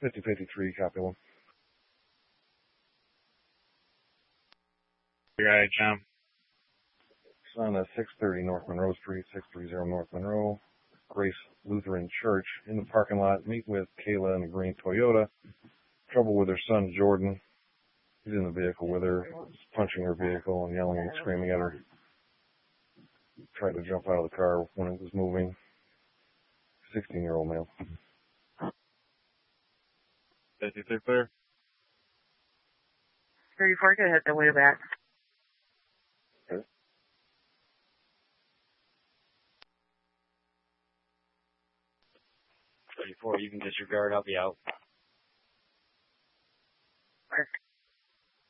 5053, copy one. You got it, John. It's on 630 North Monroe Street, 630 North Monroe, Grace Lutheran Church. In the parking lot, meet with Kayla in a green Toyota. Trouble with her son, Jordan. He's in the vehicle with her, punching her vehicle and yelling and screaming at her. Tried to jump out of the car when it was moving. 16-year-old male. 53 clear. 34, go ahead, the way back. Okay. 34, you can disregard, I'll be out.